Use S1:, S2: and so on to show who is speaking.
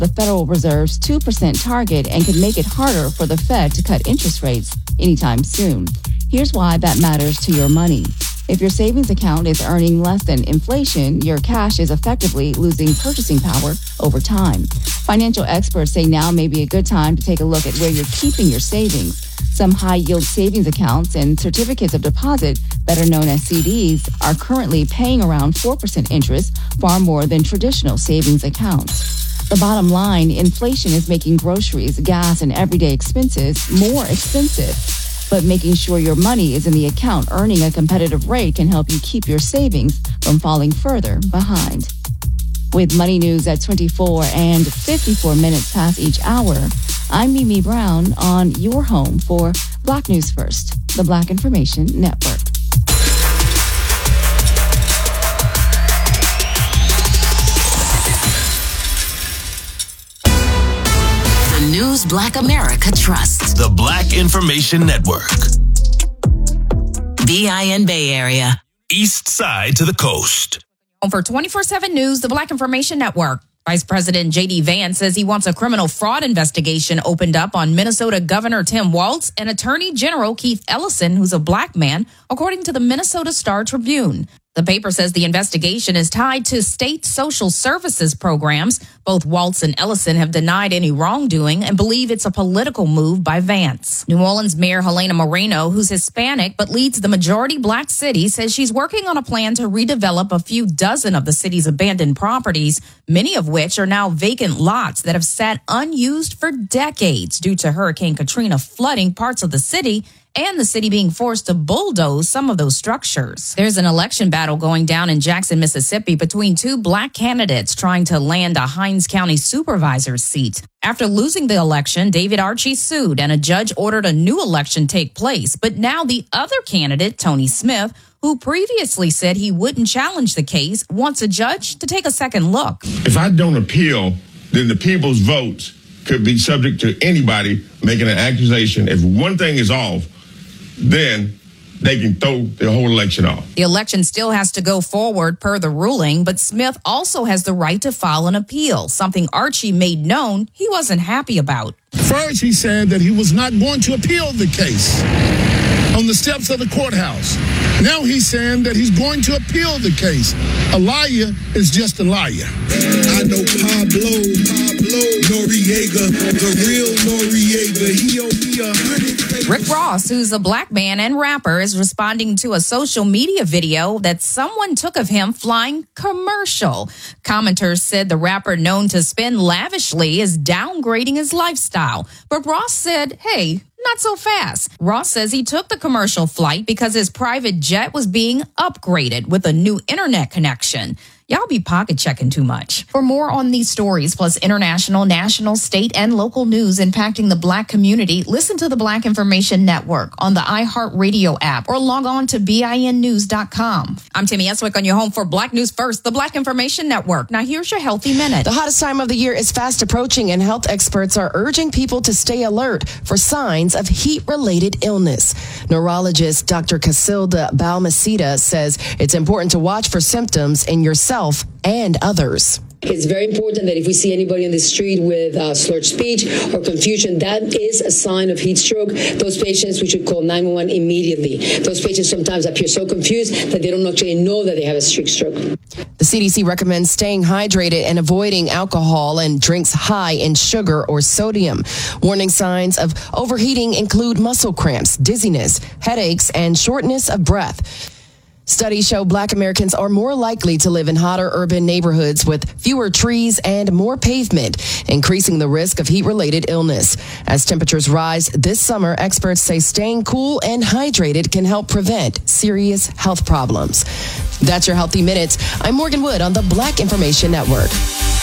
S1: the Federal Reserve's 2% target and could make it harder for the Fed to cut interest rates anytime soon. Here's why that matters to your money. If your savings account is earning less than inflation, your cash is effectively losing purchasing power over time. Financial experts say now may be a good time to take a look at where you're keeping your savings. Some high-yield savings accounts and certificates of deposit, better known as CDs, are currently paying around 4% interest, far more than traditional savings accounts. The bottom line, inflation is making groceries, gas, and everyday expenses more expensive. But making sure your money is in the account earning a competitive rate can help you keep your savings from falling further behind. With Money News at 24 and 54 minutes past each hour, I'm Mimi Brown on your home for Black News First, the Black Information Network.
S2: The news Black America trusts.
S3: The Black Information Network.
S2: BIN Bay Area.
S3: East side to the coast.
S4: For 24/7 News, the Black Information Network. Vice President J.D. Vance says he wants a criminal fraud investigation opened up on Minnesota Governor Tim Walz and Attorney General Keith Ellison, who's a black man, according to the Minnesota Star Tribune. The paper says the investigation is tied to state social services programs. Both Walz and Ellison have denied any wrongdoing and believe it's a political move by Vance. New Orleans Mayor Helena Moreno, who's Hispanic but leads the majority black city, says she's working on a plan to redevelop a few dozen of the city's abandoned properties, many of which are now vacant lots that have sat unused for decades due to Hurricane Katrina flooding parts of the city and the city being forced to bulldoze some of those structures. There's an election battle going down in Jackson, Mississippi between two black candidates trying to land a Hinds County supervisor's seat. After losing the election, David Archie sued and a judge ordered a new election take place. But now the other candidate, Tony Smith, who previously said he wouldn't challenge the case, wants a judge to take a second look.
S5: If I don't appeal, then the people's votes could be subject to anybody making an accusation. If one thing is off, then they can throw the whole election off.
S4: The election still has to go forward per the ruling, but Smith also has the right to file an appeal, something Archie made known he wasn't happy about.
S6: First, he said that he was not going to appeal the case on the steps of the courthouse. Now he's saying that he's going to appeal the case. A liar is just a liar.
S7: I know Pablo Noriega, the real Noriega. He owe me $100.
S4: Rick Ross, who's a black man and rapper, is responding to a social media video that someone took of him flying commercial. Commenters said the rapper, known to spend lavishly, is downgrading his lifestyle. But Ross said, hey, not so fast. Ross says he took the commercial flight because his private jet was being upgraded with a new internet connection. Y'all be pocket checking too much. For more on these stories, plus international, national, state, and local news impacting the black community, listen to the Black Information Network on the iHeartRadio app or log on to BINnews.com. I'm Timmy Eswick on your home for Black News First, the Black Information Network. Now here's your Healthy Minute.
S8: The hottest time of the year is fast approaching, and health experts are urging people to stay alert for signs of heat-related illness. Neurologist Dr. Casilda Balmaceda says it's important to watch for symptoms in yourself and others.
S9: It's very important that if we see anybody on the street with slurred speech or confusion, that is a sign of heat stroke. Those patients, we should call 911 immediately. Those patients sometimes appear so confused that they don't actually know that they have a heat stroke.
S8: The CDC recommends staying hydrated and avoiding alcohol and drinks high in sugar or sodium. Warning signs of overheating include muscle cramps, dizziness, headaches, and shortness of breath. Studies show black Americans are more likely to live in hotter urban neighborhoods with fewer trees and more pavement, increasing the risk of heat-related illness. As temperatures rise this summer, experts say staying cool and hydrated can help prevent serious health problems. That's your Healthy Minutes. I'm Morgan Wood on the Black Information Network.